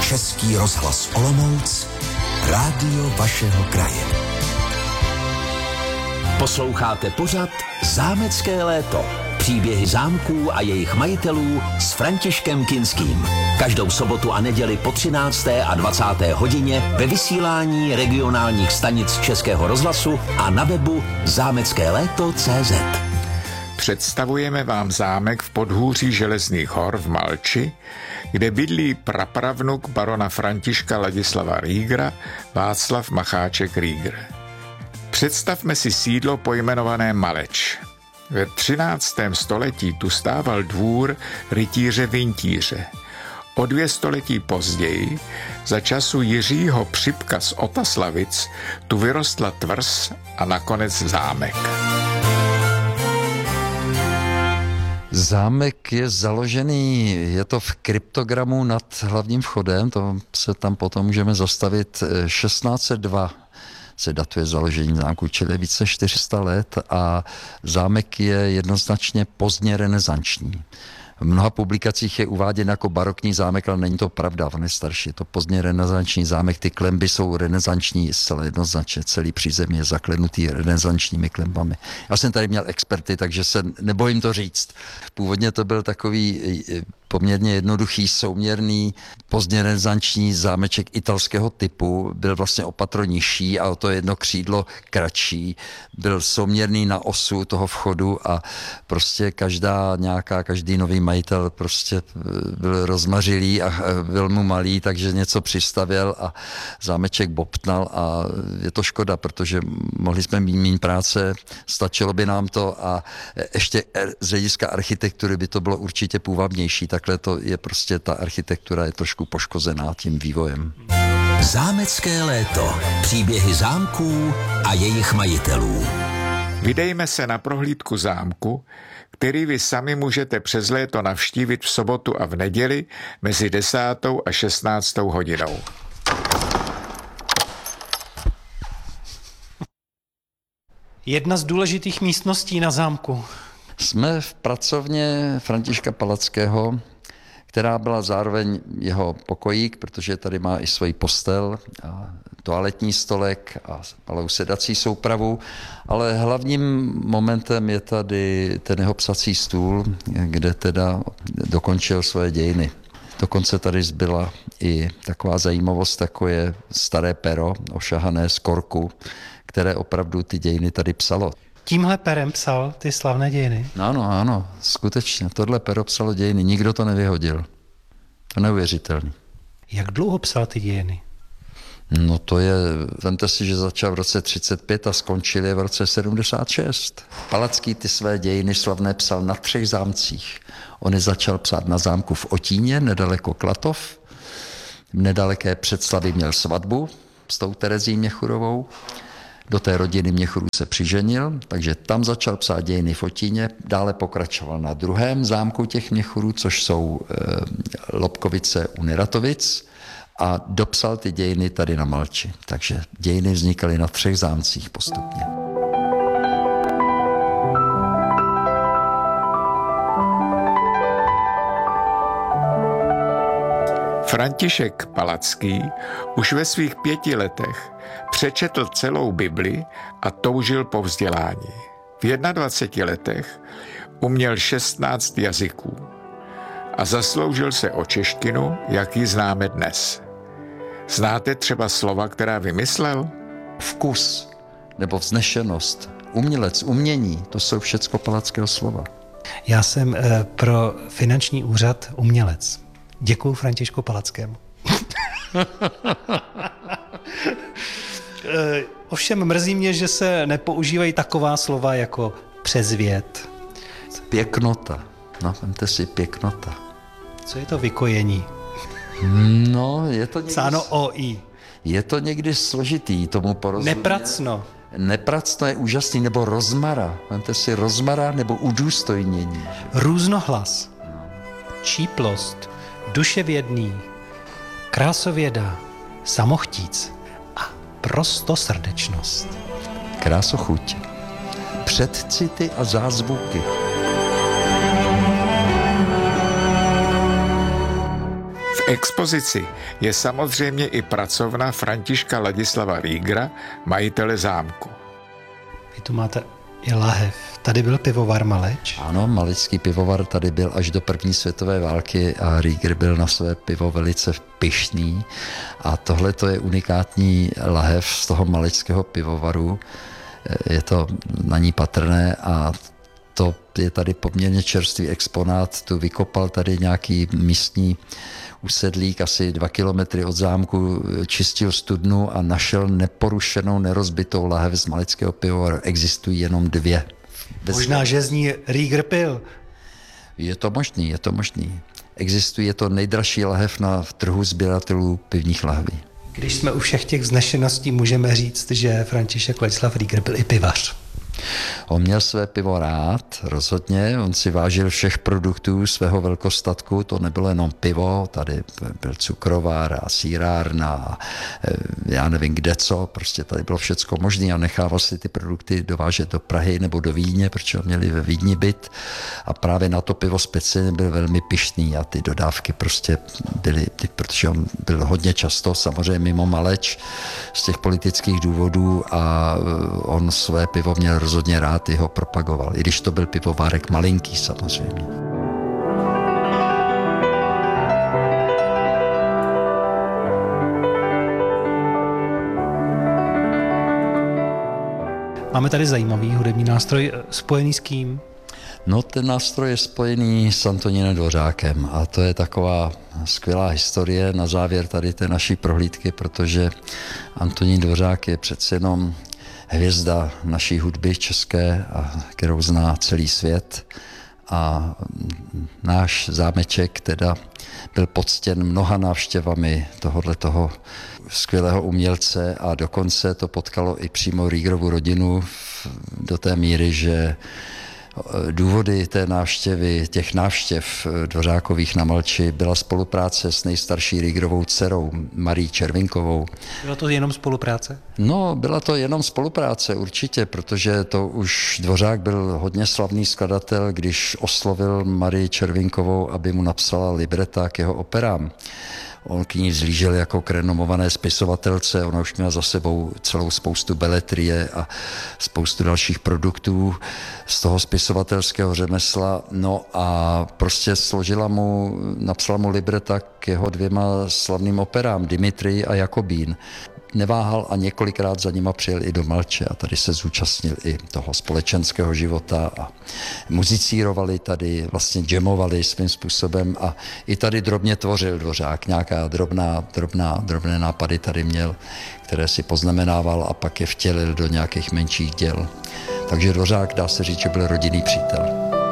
Český rozhlas Olomouc, rádio vašeho kraje. Posloucháte pořad Zámecké léto. Příběhy zámků a jejich majitelů s Františkem Kinským. Každou sobotu a neděli po 13. a 20. hodině ve vysílání regionálních stanic Českého rozhlasu a na webu zámeckéléto.cz. Představujeme vám zámek v podhůří Železných hor v Malči, kde bydlí prapravnuk barona Františka Ladislava Riegera Václav Macháček Rieger. Představme si sídlo pojmenované Maleč. Ve 13. století tu stával dvůr rytíře Vintíře. O 2 století později, za času Jiřího Připka z Otaslavic, tu vyrostla tvrz a nakonec zámek. Zámek je založený, je to v kryptogramu nad hlavním vchodem, to se tam potom můžeme zastavit, 1602 se datuje založení zámku, čili více 400 let a zámek je jednoznačně pozdně renesanční. V mnoha publikacích je uváděn jako barokní zámek, ale není to pravda, on je starší. Je to pozdně renesanční zámek, ty klenby jsou renesanční zcela jednoznačně, celý přízemí je zaklenutý renesančními klembami. Já jsem tady měl experty, takže se nebojím to říct. Původně to byl takový poměrně jednoduchý, souměrný, pozdně renesanční zámeček italského typu, byl vlastně o patro nižší a o to jedno křídlo kratší, byl souměrný na osu toho vchodu a prostě každý nový majitel prostě byl rozmařilý a byl mu malý, takže něco přistavěl a zámeček bobtnal a je to škoda, protože mohli jsme mít méně práce, stačilo by nám to a ještě z hlediska architektury by to bylo určitě půvabnější. Takhle to je prostě, ta architektura je trošku poškozená tím vývojem. Zámecké léto. Příběhy zámků a jejich majitelů. Vydejme se na prohlídku zámku, který vy sami můžete přes léto navštívit v sobotu a v neděli mezi 10. a 16. hodinou. Jedna z důležitých místností na zámku. Jsme v pracovně Františka Palackého, která byla zároveň jeho pokojík, protože tady má i svoji postel a toaletní stolek a malou sedací soupravu, ale hlavním momentem je tady ten jeho psací stůl, kde teda dokončil svoje dějiny. Dokonce tady zbyla i taková zajímavost, jako je staré pero ošahané z korku, které opravdu ty dějiny tady psalo. Tímhle perem psal ty slavné dějiny? Ano, skutečně. Tohle pero psalo dějiny, nikdo to nevyhodil. To neuvěřitelný. Jak dlouho psal ty dějiny? No to je, vemte si, že začal v roce 35 a skončil je v roce 76. Palacký ty své dějiny slavné psal na 3 zámcích. On je začal psát na zámku v Otíně, nedaleko Klatov. V nedaleké Předslavy měl svatbu s tou Terezí Měchurovou. Do té rodiny Měchurů se přiženil, takže tam začal psát dějiny v Otíně, dále pokračoval na druhém zámku těch Měchurů, což jsou Lobkovice u Neratovic a dopsal ty dějiny tady na Malči. Takže dějiny vznikaly na 3 zámcích postupně. František Palacký už ve svých 5 letech přečetl celou Bibli a toužil po vzdělání. V 21 letech uměl 16 jazyků a zasloužil se o češtinu, jak ji známe dnes. Znáte třeba slova, která vymyslel? Vkus nebo vznešenost, umělec, umění, to jsou všecko Palackého slova. Já jsem pro finanční úřad umělec. Děkuju Františku Palackému. Ovšem mrzí mě, že se nepoužívají taková slova jako přezvět. Pěknota. No, vemte si pěknota. Co je to vykojení? No, je to někdy... Psáno O-I. Je to někdy složitý tomu porozumět. Nepracno. Nepracno je úžasný, nebo rozmara. Vemte si rozmara nebo udůstojnění. Různohlas. Číplost. Duševědný. Krásověda. Samochtíc. A prostosrdečnost. Krásochuť. Předcity a V expozici je samozřejmě i pracovna Františka Ladislava Rígra, majitele zámku. Vy tu máte i lahev. Tady byl pivovar Maleč? Ano, malický pivovar tady byl až do první světové války a Rígr byl na své pivo velice pyšný. A tohle to je unikátní lahev z toho malického pivovaru. Je to na ní patrné a to je tady poměrně čerstvý exponát. Tu vykopal tady nějaký místní usedlík asi 2 kilometry od zámku, čistil studnu a našel neporušenou, nerozbitou lahev z malického pivovaru. Existují jenom 2. Možná, že z ní Rígr pil. Je to možný. Existuje to nejdražší lahev na trhu sběratelů pivních lahví. Když jsme u všech těch vznešeností, můžeme říct, že František Ladislav Rígr byl i pivař. On měl své pivo rád, rozhodně, on si vážil všech produktů svého velkostatku, to nebylo jenom pivo, tady byl cukrovár a sýrárna a já nevím kde co, prostě tady bylo všecko možné a nechával si ty produkty dovážet do Prahy nebo do Vídně, protože měli ve Vídni byt a právě na to pivo speciálně byl velmi pyšný a ty dodávky prostě byly, protože on byl hodně často samozřejmě mimo Maleč z těch politických důvodů a on své pivo měl rozhodně rád, ho propagoval, i když to byl pivovárek malinký samozřejmě. Máme tady zajímavý hudební nástroj spojený s kým? No, ten nástroj je spojený s Antonínem Dvořákem a to je taková skvělá historie na závěr tady té naší prohlídky, protože Antonín Dvořák je přece jenom hvězda naší hudby české, kterou zná celý svět. A náš zámeček teda byl poctěn mnoha návštěvami tohoto skvělého umělce a dokonce to potkalo i přímo Rígrovu rodinu do té míry, že důvody té návštěvy, těch návštěv Dvořákových na Malči byla spolupráce s nejstarší Rígrovou dcerou Marií Červinkovou. Byla to jenom spolupráce? No, byla to jenom spolupráce určitě, protože to už Dvořák byl hodně slavný skladatel, když oslovil Marii Červinkovou, aby mu napsala libreta k jeho operám. On k ní vzlížel jako k renomované spisovatelce, ona už měla za sebou celou spoustu beletrie a spoustu dalších produktů z toho spisovatelského řemesla. No a prostě napsala mu libreta k jeho 2 slavným operám, Dimitrii a Jakobín. Neváhal a několikrát za nima přijel i do Malče a tady se zúčastnil i toho společenského života a muzicírovali tady, vlastně jamovali svým způsobem a i tady drobně tvořil Dvořák, nějaká drobné nápady tady měl, které si poznamenával a pak je vtělil do nějakých menších děl. Takže Dvořák, dá se říct, že byl rodinný přítel.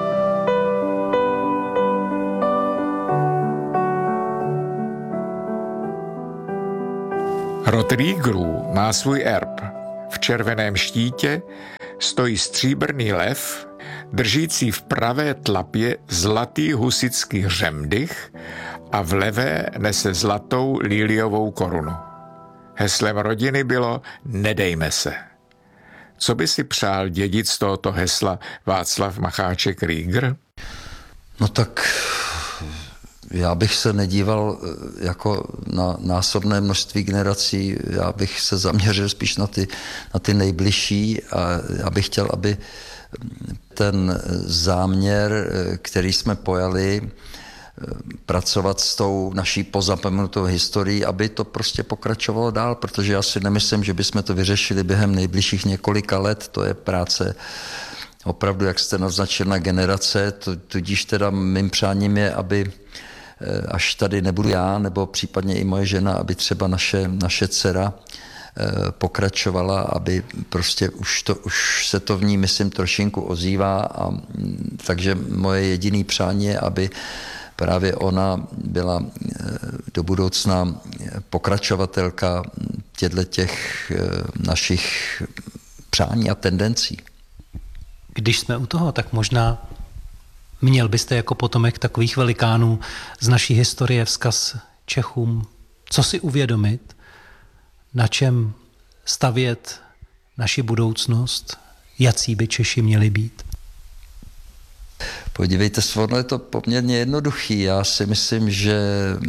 Rod Rígrů má svůj erb. V červeném štítě stojí stříbrný lev, držící v pravé tlapě zlatý husický hřemdych a v levé nese zlatou líliovou korunu. Heslem rodiny bylo Nedejme se. Co by si přál dědit z tohoto hesla Václav Macháček Rígr? No tak já bych se nedíval jako na násobné množství generací, já bych se zaměřil spíš na ty nejbližší a já bych chtěl, aby ten záměr, který jsme pojali, pracovat s tou naší pozapomenutou historií, aby to prostě pokračovalo dál, protože já si nemyslím, že bychom to vyřešili během nejbližších několika let, to je práce opravdu, jak jste naznačil, na generace, tudíž teda mým přáním je, aby až tady nebudu já, nebo případně i moje žena, aby třeba naše dcera pokračovala, aby prostě už se to v ní, myslím, trošinku ozývá a takže moje jediné přání je, aby právě ona byla do budoucna pokračovatelka těch našich přání a tendencí. Když jsme u toho, tak možná měl byste jako potomek takových velikánů z naší historie vzkaz Čechům, co si uvědomit, na čem stavět naši budoucnost, jací by Češi měli být? Podívejte, ono je to poměrně jednoduchý. Já si myslím, že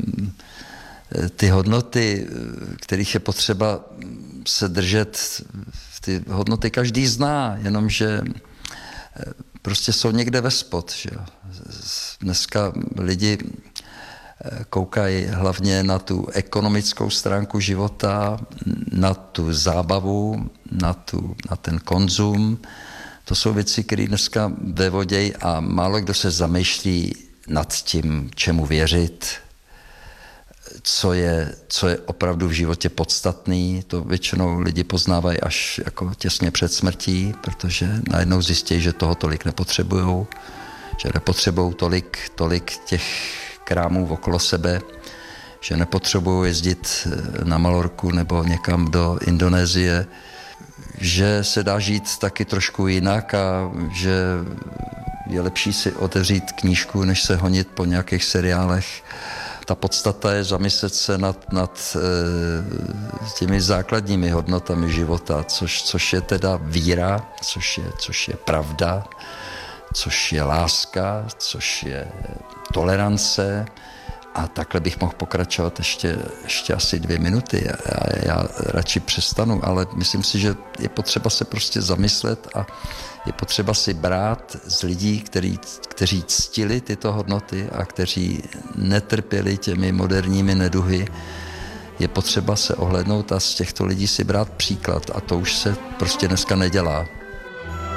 ty hodnoty, kterých je potřeba se držet, ty hodnoty každý zná, jenomže prostě jsou někde ve spod. Že jo. Dneska lidi koukají hlavně na tu ekonomickou stránku života, na tu zábavu, na ten konzum. To jsou věci, které dneska vevodějí a málo kdo se zamýšlí nad tím, čemu věřit, co je opravdu v životě podstatný. To většinou lidi poznávají až jako těsně před smrtí, protože najednou zjistí, že toho tolik nepotřebujou, že nepotřebují tolik těch krámů okolo sebe, že nepotřebují jezdit na Malorku nebo někam do Indonésie, že se dá žít taky trošku jinak a že je lepší si otevřít knížku, než se honit po nějakých seriálech. Ta podstata je zamyslet se nad těmi základními hodnotami života, což je teda víra, což je pravda, což je láska, což je tolerance. A takhle bych mohl pokračovat ještě asi 2 minuty. Já radši přestanu, ale myslím si, že je potřeba se prostě zamyslet a je potřeba si brát z lidí, kteří ctili tyto hodnoty a kteří netrpěli těmi moderními neduhy. Je potřeba se ohlédnout a z těchto lidí si brát příklad a to už se prostě dneska nedělá.